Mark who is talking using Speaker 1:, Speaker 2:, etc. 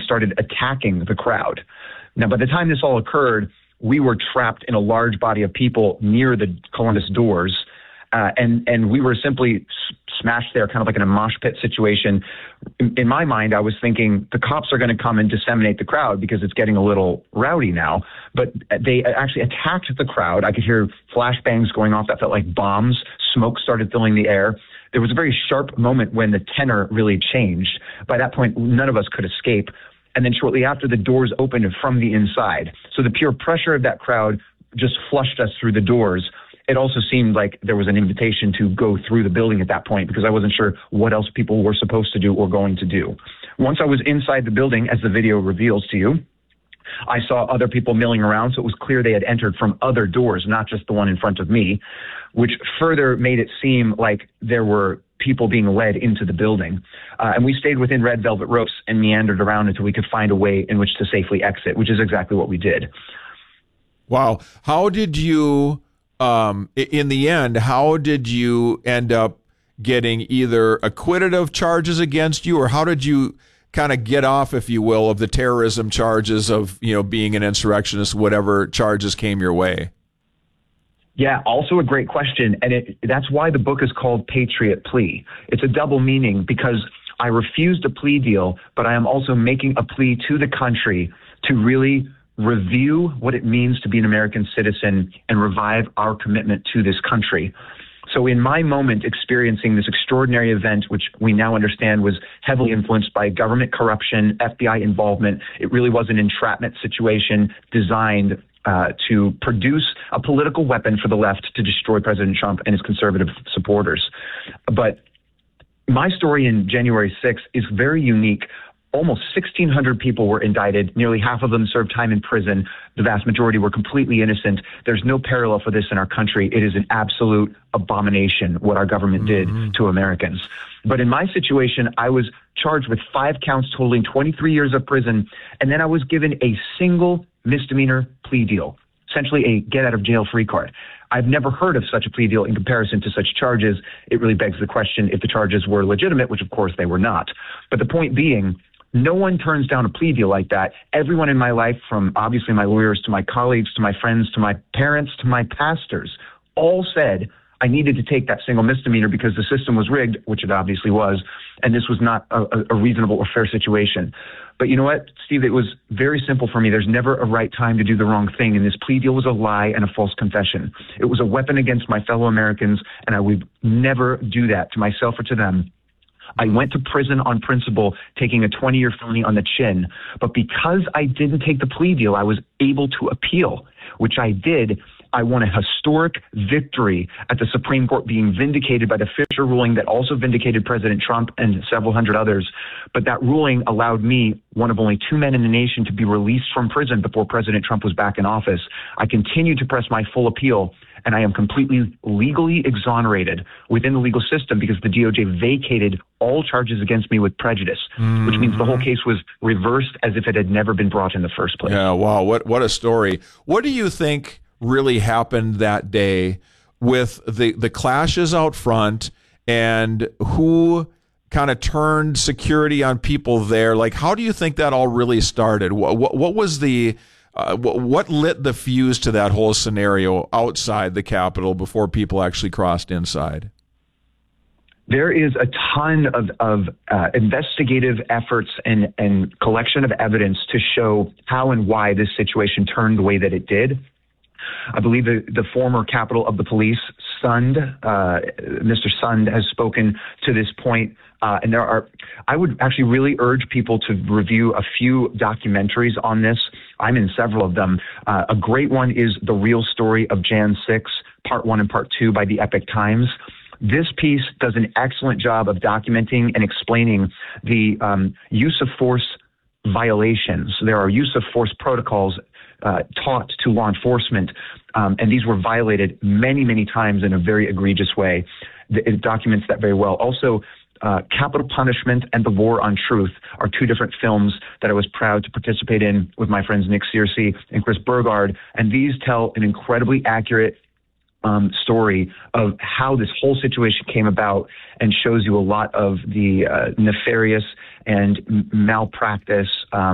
Speaker 1: started attacking the crowd. Now, by the time this all occurred, we were trapped in a large body of people near the Columbus doors, and we were simply smashed there, kind of like in a mosh pit situation. In my mind, I was thinking the cops are going to come and disseminate the crowd because it's getting a little rowdy now. But they actually attacked the crowd. I could hear flashbangs going off that felt like bombs. Smoke started filling the air. There was a very sharp moment when the tenor really changed. By that point, none of us could escape. And then shortly after, the doors opened from the inside. So the pure pressure of that crowd just flushed us through the doors. It also seemed like there was an invitation to go through the building at that point because I wasn't sure what else people were supposed to do or going to do. Once I was inside the building, as the video reveals to you, I saw other people milling around, so it was clear they had entered from other doors, not just the one in front of me, which further made it seem like there were people being led into the building. And we stayed within red velvet ropes and meandered around until we could find a way in which to safely exit, which is exactly what we did.
Speaker 2: Wow. How did you, in the end, how did you end up getting either acquitted of charges against you, or how did you kind of get off, if you will, of the terrorism charges of, being an insurrectionist, whatever charges came your way?
Speaker 1: Yeah, also a great question. And that's why the book is called Patriot Plea. It's a double meaning because I refused a plea deal, but I am also making a plea to the country to really review what it means to be an American citizen and revive our commitment to this country. So in my moment experiencing this extraordinary event, which we now understand was heavily influenced by government corruption, FBI involvement, it really was an entrapment situation designed to produce a political weapon for the left to destroy President Trump and his conservative supporters. But my story in January 6th is very unique. Almost 1,600 people were indicted. Nearly half of them served time in prison. The vast majority were completely innocent. There's no parallel for this in our country. It is an absolute abomination what our government did to Americans. But in my situation, I was charged with 5 counts totaling 23 years of prison, and then I was given a single misdemeanor plea deal, essentially a get-out-of-jail-free card. I've never heard of such a plea deal in comparison to such charges. It really begs the question if the charges were legitimate, which of course they were not. But the point being, no one turns down a plea deal like that. Everyone in my life, from obviously my lawyers to my colleagues to my friends to my parents to my pastors, all said I needed to take that single misdemeanor because the system was rigged, which it obviously was, and this was not a reasonable or fair situation. But you know what, Steve, it was very simple for me. There's never a right time to do the wrong thing, and this plea deal was a lie and a false confession. It was a weapon against my fellow Americans, and I would never do that to myself or to them. I went to prison on principle, taking a 20-year felony on the chin. But because I didn't take the plea deal, I was able to appeal, which I did. I won a historic victory at the Supreme Court, being vindicated by the Fisher ruling that also vindicated President Trump and several hundred others. But that ruling allowed me, one of only 2 men in the nation, to be released from prison before President Trump was back in office. I continue to press my full appeal, and I am completely legally exonerated within the legal system because the DOJ vacated all charges against me with prejudice, which means the whole case was reversed as if it had never been brought in the first place.
Speaker 2: Yeah, wow, what a story. What do you think really happened that day with the clashes out front, and who kind of turned security on people there? Like, how do you think that all really started? What was the what lit the fuse to that whole scenario outside the Capitol before people actually crossed inside?
Speaker 1: There is a ton of investigative efforts and collection of evidence to show how and why this situation turned the way that it did. I believe the former Capitol of the Police, Sund, Mr. Sund, has spoken to this point. And I would actually really urge people to review a few documentaries on this. I'm in several of them. A great one is The Real Story of Jan 6, Part 1 and Part 2 by the Epoch Times. This piece does an excellent job of documenting and explaining the use of force violations. There are use of force protocols taught to law enforcement, and these were violated many, many times in a very egregious way. It documents that very well. Also, Capital Punishment and The War on Truth are 2 different films that I was proud to participate in with my friends Nick Searcy and Chris Burgard, and these tell an incredibly accurate story of how this whole situation came about and shows you a lot of the nefarious and malpractice